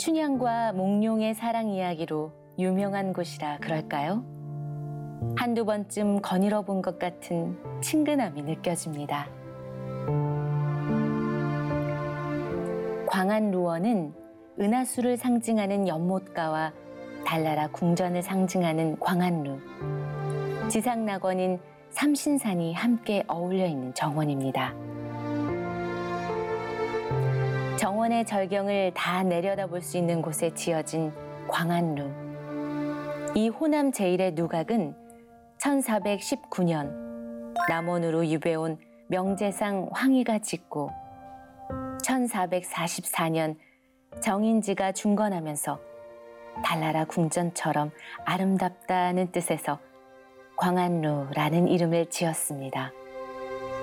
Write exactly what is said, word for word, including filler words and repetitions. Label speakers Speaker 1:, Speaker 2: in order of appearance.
Speaker 1: 춘향과 몽룡의 사랑 이야기로 유명한 곳이라 그럴까요? 한두 번쯤 거닐어 본 것 같은 친근함이 느껴집니다. 광안루원은 은하수를 상징하는 연못가와 달나라 궁전을 상징하는 광안루, 지상낙원인 삼신산이 함께 어울려 있는 정원입니다. 정원의 절경을 다 내려다볼 수 있는 곳에 지어진 광안루. 이 호남 제일의 누각은 천사백십구 년 남원으로 유배온 명재상 황희가 짓고 천사백사십사 년 정인지가 중건하면서 달나라 궁전처럼 아름답다는 뜻에서 광안루라는 이름을 지었습니다.